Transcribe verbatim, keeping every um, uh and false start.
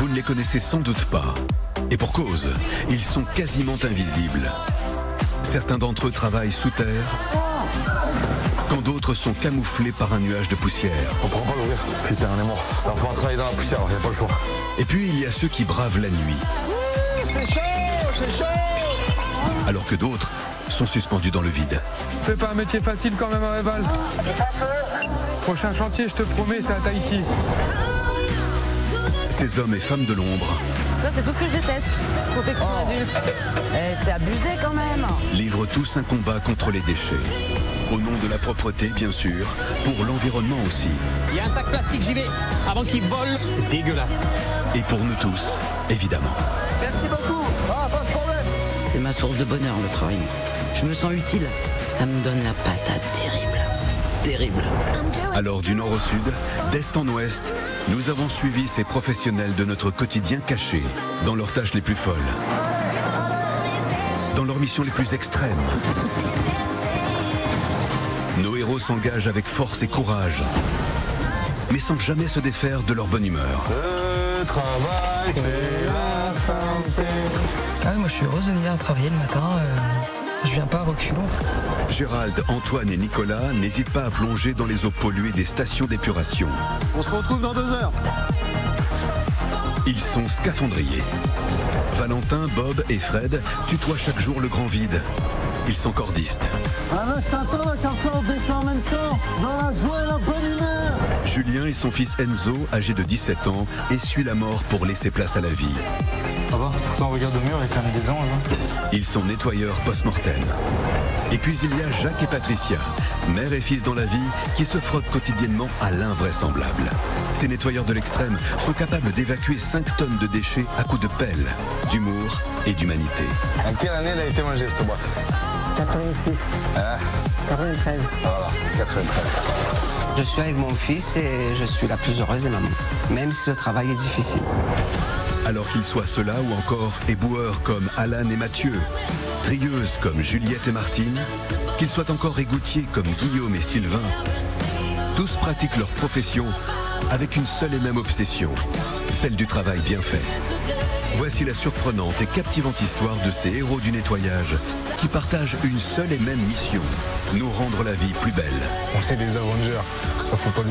vous ne les connaissez sans doute pas. Et pour cause, ils sont quasiment invisibles. Certains d'entre eux travaillent sous terre, quand d'autres sont camouflés par un nuage de poussière. On pourra pas l'ouvrir. Putain, on est mort. Il faut travailler dans la poussière, il n'y a pas le choix. Et puis il y a ceux qui bravent la nuit. C'est chaud, c'est chaud. Alors que d'autres sont suspendus dans le vide. C'est pas un métier facile quand même, Réval. Prochain chantier, je te promets, c'est à Tahiti. Ces hommes et femmes de l'ombre Ça, c'est tout ce que je déteste. Protection Oh. adulte. Eh, c'est abusé quand même. livrent tous un combat contre les déchets. Au nom de la propreté, bien sûr, pour l'environnement aussi. Il y a un sac plastique, j'y vais. Avant qu'il vole, c'est dégueulasse. Et pour nous tous, évidemment. Merci beaucoup. Ah, pas de problème. C'est ma source de bonheur, le travail. Je me sens utile. Ça me donne la patate terrible. Terrible. Alors du nord au sud, d'est en ouest, nous avons suivi ces professionnels de notre quotidien caché, dans leurs tâches les plus folles, dans leurs missions les plus extrêmes. Nos héros s'engagent avec force et courage, mais sans jamais se défaire de leur bonne humeur. Le travail, c'est la santé. Ah oui, moi je suis heureuse de venir travailler le matin. euh, je viens pas à reculons. Gérald, Antoine et Nicolas n'hésitent pas à plonger dans les eaux polluées des stations d'épuration. On se retrouve dans deux heures. Ils sont scaphandriers. Valentin, Bob et Fred tutoient chaque jour le grand vide. Ils sont cordistes. Ah ben je t'attends là, comme ça on descend en même temps, dans la joie et la bonne humeur. Julien et son fils Enzo, âgé de dix-sept ans, essuient la mort pour laisser place à la vie. Ça va, pourtant on regarde au mur, il y a quand même des anges. Hein. Ils sont nettoyeurs post-mortem. Et puis il y a Jacques et Patricia, mère et fils dans la vie, qui se frottent quotidiennement à l'invraisemblable. Ces nettoyeurs de l'extrême sont capables d'évacuer cinq tonnes de déchets à coups de pelle, d'humour et d'humanité. En quelle année elle a été mangée cette boîte? quatre-vingt-six. Ah, quatre-vingt-treize. voilà, quatre-vingt-treize. Je suis avec mon fils et je suis la plus heureuse des mamans. Même si le travail est difficile. Alors qu'ils soient ceux-là ou encore éboueurs comme Alan et Mathieu, trieuses comme Juliette et Martine, qu'ils soient encore égoutiers comme Guillaume et Sylvain, tous pratiquent leur profession avec une seule et même obsession, celle du travail bien fait. Voici la surprenante et captivante histoire de ces héros du nettoyage qui partagent une seule et même mission, nous rendre la vie plus belle. On est des Avengers, ça faut pas nous